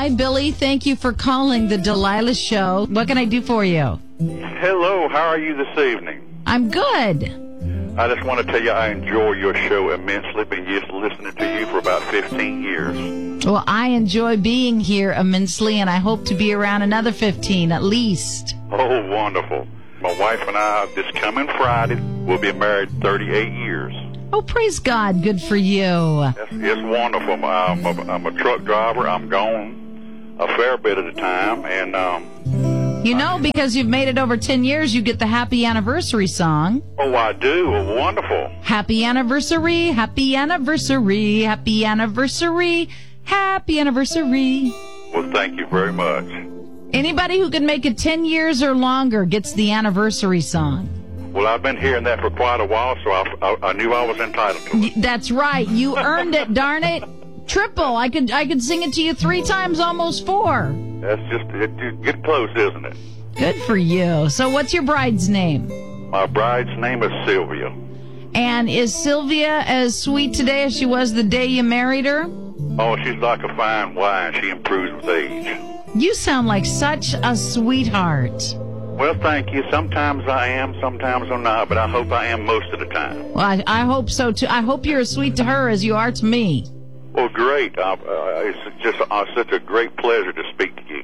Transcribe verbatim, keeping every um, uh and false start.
Hi, Billy. Thank you for calling the Delilah Show. What can I do for you? Hello, how are you this evening? I'm good. I just want to tell you I enjoy your show immensely. Been used to listening to you for about fifteen years. Well, I enjoy being here immensely, and I hope to be around another fifteen at least. Oh, wonderful. My wife and I, this coming Friday, will be married thirty-eight years. Oh, praise God. Good for you. It's, it's wonderful. I'm a, I'm a truck driver. I'm gone a fair bit of the time. And, um, You know, because you've made it over ten years, you get the happy anniversary song. Oh, I do. Oh, wonderful. Happy anniversary, happy anniversary, happy anniversary, happy anniversary. Well, thank you very much. Anybody who can make it ten years or longer gets the anniversary song. Well, I've been hearing that for quite a while, so I, I, I knew I was entitled to it. That's right. You earned it, darn it. Triple. I could I could sing it to you three times, almost four. That's just, it, it get close, isn't it? Good for you. So what's your bride's name? My bride's name is Sylvia. And is Sylvia as sweet today as she was the day you married her? Oh, she's like a fine wine. She improves with age. You sound like such a sweetheart. Well, thank you. Sometimes I am, sometimes I'm not, but I hope I am most of the time. Well, I, I hope so, too. I hope you're as sweet to her as you are to me. Well, great. Uh, uh, it's just uh, such a great pleasure to speak to you.